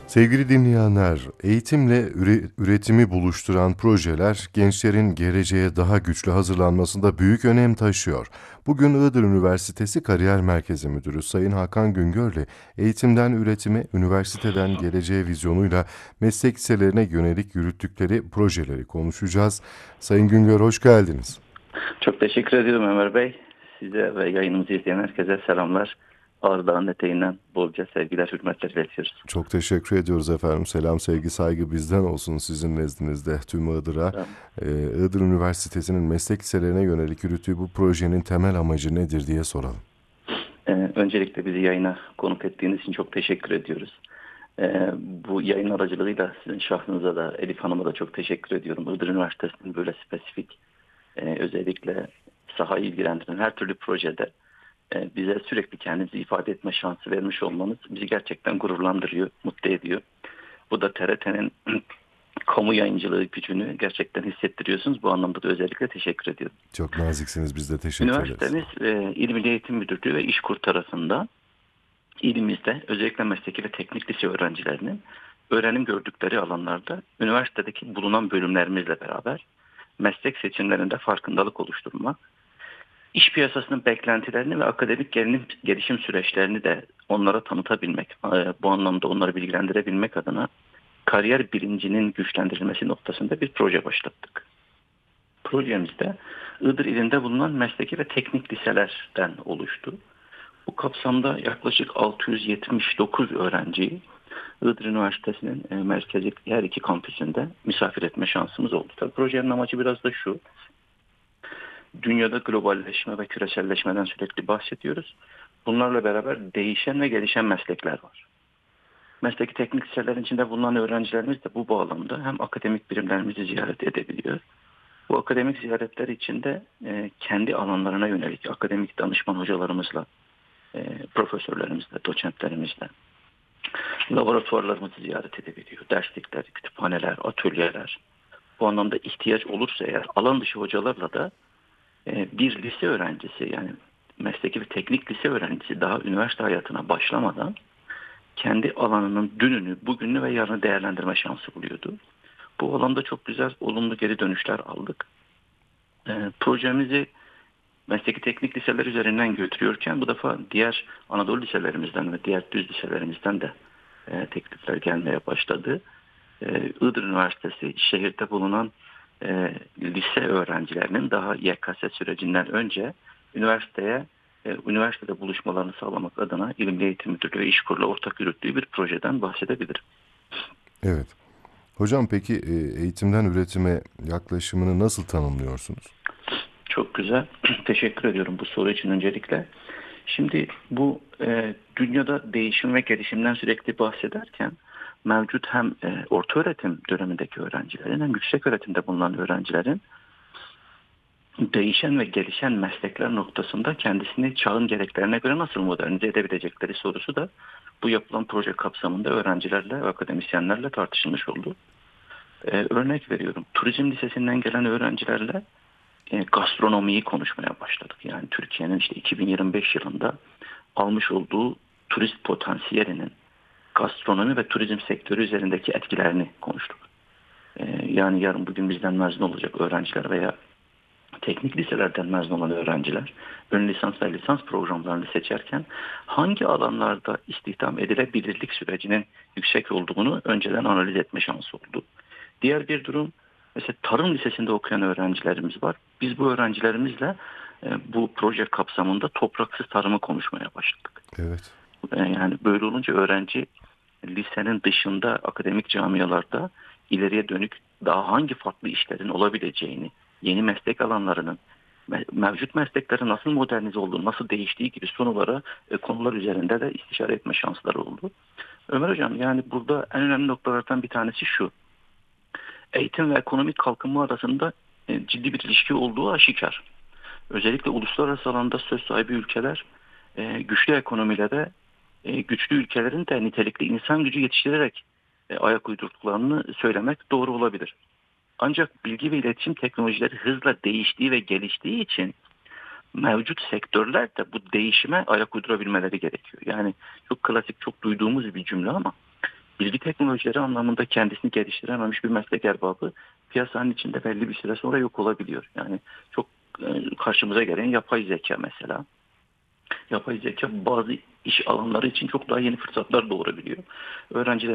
Sevgili dinleyenler, eğitimle üretimi buluşturan projeler gençlerin geleceğe daha güçlü hazırlanmasında büyük önem taşıyor. Bugün Iğdır Üniversitesi Kariyer Merkezi Müdürü Sayın Hakan Güngör ile eğitimden üretime, üniversiteden geleceğe vizyonuyla meslek liselerine yönelik yürüttükleri projeleri konuşacağız. Sayın Güngör, hoş geldiniz. Çok teşekkür ediyorum Ömer Bey. Size ve yayınımızı izleyen herkese selamlar. Ağrı Dağı'nın eteğinden bolca sevgiler, hürmetler iletiyoruz. Çok teşekkür ediyoruz efendim. Selam, sevgi, saygı bizden olsun sizin nezdinizde tüm Iğdır'a. Tamam. Iğdır Üniversitesi'nin meslek liselerine yönelik yürüttüğü bu projenin temel amacı nedir diye soralım. Öncelikle bizi yayına konuk ettiğiniz için çok teşekkür ediyoruz. Bu yayın aracılığıyla sizin şahsınıza da Elif Hanım'a da çok teşekkür ediyorum. Iğdır Üniversitesi'nin böyle spesifik, özellikle sahayı ilgilendiren her türlü projede bize sürekli kendinizi ifade etme şansı vermiş olmanız bizi gerçekten gururlandırıyor, mutlu ediyor. Bu da TRT'nin kamu yayıncılığı gücünü gerçekten hissettiriyorsunuz. Bu anlamda da özellikle teşekkür ediyorum. Çok naziksiniz, biz de teşekkür ederiz. Üniversitemiz İl Milli Eğitim Müdürlüğü ve İşkur tarafından ilimizde özellikle mesleki ve teknik lise öğrencilerinin öğrenim gördükleri alanlarda üniversitedeki bulunan bölümlerimizle beraber meslek seçimlerinde farkındalık oluşturmak, iş piyasasının beklentilerini ve akademik gelişim süreçlerini de onlara tanıtabilmek, bu anlamda onları bilgilendirebilmek adına kariyer bilincinin güçlendirilmesi noktasında bir proje başlattık. Projemizde Iğdır ilinde bulunan mesleki ve teknik liselerden oluştu. Bu kapsamda yaklaşık 679 öğrenciyi Iğdır Üniversitesi'nin merkezi her iki kampüsünde misafir etme şansımız oldu. Tabii projenin amacı biraz da şu: dünyada globalleşme ve küreselleşmeden sürekli bahsediyoruz. Bunlarla beraber değişen ve gelişen meslekler var. Mesleki teknik liselerin içinde bulunan öğrencilerimiz de bu bağlamda hem akademik birimlerimizi ziyaret edebiliyor. Bu akademik ziyaretler içinde kendi alanlarına yönelik akademik danışman hocalarımızla, profesörlerimizle, doçentlerimizle laboratuvarlarımızı ziyaret edebiliyor. Derslikler, kütüphaneler, atölyeler. Bu anlamda ihtiyaç olursa eğer alan dışı hocalarla da bir lise öğrencisi, yani mesleki ve teknik lise öğrencisi daha üniversite hayatına başlamadan kendi alanının dününü, bugününü ve yarını değerlendirme şansı buluyordu. Bu alanda çok güzel, olumlu geri dönüşler aldık. Projemizi mesleki teknik liseler üzerinden götürüyorken bu defa diğer Anadolu liselerimizden ve diğer düz liselerimizden de teklifler gelmeye başladı. Iğdır Üniversitesi şehirde bulunan lise öğrencilerinin daha YKS sürecinden önce üniversitede buluşmalarını sağlamak adına İl Milli Eğitim Müdürlüğü ve İşkur'la ortak yürüttüğü bir projeden bahsedebilirim. Evet. Hocam, peki eğitimden üretime yaklaşımını nasıl tanımlıyorsunuz? Çok güzel. Teşekkür ediyorum bu soru için öncelikle. Şimdi bu dünyada değişim ve gelişimden sürekli bahsederken mevcut hem ortaöğretim dönemindeki öğrencilerin hem yüksek öğretimde bulunan öğrencilerin değişen ve gelişen meslekler noktasında kendisini çağın gereklerine göre nasıl modernize edebilecekleri sorusu da bu yapılan proje kapsamında öğrencilerle ve akademisyenlerle tartışılmış oldu. Örnek veriyorum. Turizm lisesinden gelen öğrencilerle gastronomiyi konuşmaya başladık. Yani Türkiye'nin işte 2025 yılında almış olduğu turist potansiyelinin gastronomi ve turizm sektörü üzerindeki etkilerini konuştuk. Yani yarın bugün bizden mezun olacak öğrenciler veya teknik liselerden mezun olan öğrenciler ön lisans ve lisans programlarını seçerken hangi alanlarda istihdam edilebilirlik sürecinin yüksek olduğunu önceden analiz etme şansı oldu. Diğer bir durum, mesela tarım lisesinde okuyan öğrencilerimiz var. Biz bu öğrencilerimizle bu proje kapsamında topraksız tarımı konuşmaya başladık. Evet. Yani böyle olunca öğrenci lisenin dışında akademik camialarda ileriye dönük daha hangi farklı işlerin olabileceğini, yeni meslek alanlarının, mevcut mesleklerin nasıl modernize olduğu, nasıl değiştiği gibi konular üzerinde de istişare etme şansları oldu. Ömer Hocam, yani burada en önemli noktalardan bir tanesi şu: eğitim ve ekonomik kalkınma arasında ciddi bir ilişki olduğu aşikar. Özellikle uluslararası alanda söz sahibi ülkeler güçlü ekonomilere, güçlü ülkelerin de nitelikli insan gücü yetiştirerek ayak uydurduklarını söylemek doğru olabilir. Ancak bilgi ve iletişim teknolojileri hızla değiştiği ve geliştiği için mevcut sektörler de bu değişime ayak uydurabilmeleri gerekiyor. Yani çok klasik, çok duyduğumuz bir cümle ama bilgi teknolojileri anlamında kendisini geliştirememiş bir meslek erbabı piyasanın içinde belli bir süre sonra yok olabiliyor. Yani çok karşımıza gelen yapay zeka mesela. Yapay zeka bazı iş alanları için çok daha yeni fırsatlar doğurabiliyor. Öğrencilerin